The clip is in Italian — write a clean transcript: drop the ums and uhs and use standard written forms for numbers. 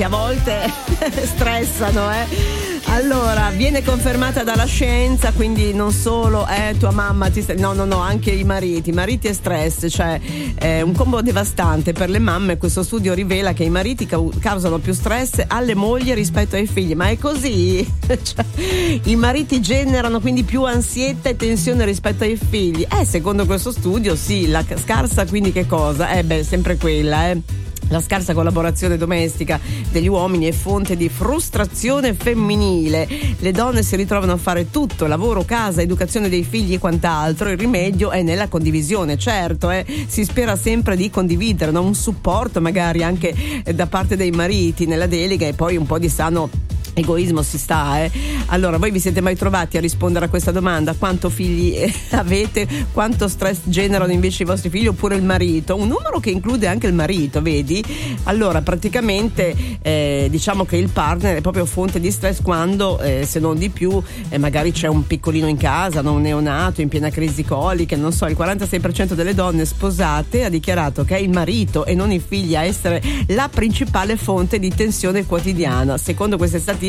a volte stressano, Allora, viene confermata dalla scienza, quindi non solo tua mamma no, anche i mariti e stress, cioè un combo devastante per le mamme. Questo studio rivela che i mariti causano più stress alle mogli rispetto ai figli, ma è così? Cioè, i mariti generano quindi più ansietta e tensione rispetto ai figli? Secondo questo studio sì, la scarsa quindi che cosa? Sempre quella, La scarsa collaborazione domestica degli uomini è fonte di frustrazione femminile. Le donne si ritrovano a fare tutto, lavoro, casa, educazione dei figli e quant'altro. Il rimedio è nella condivisione, certo, si spera sempre di condividere, no? Un supporto magari anche da parte dei mariti nella delega, e poi un po' di sano egoismo si sta, Allora, voi vi siete mai trovati a rispondere a questa domanda? Quanto figli avete? Quanto stress generano invece i vostri figli, oppure il marito? Un numero che include anche il marito, vedi? Allora, praticamente diciamo che il partner è proprio fonte di stress quando, se non di più, magari c'è un piccolino in casa, un neonato in piena crisi coliche, non so. Il 46% delle donne sposate ha dichiarato che è il marito e non i figli a essere la principale fonte di tensione quotidiana. Secondo queste statistiche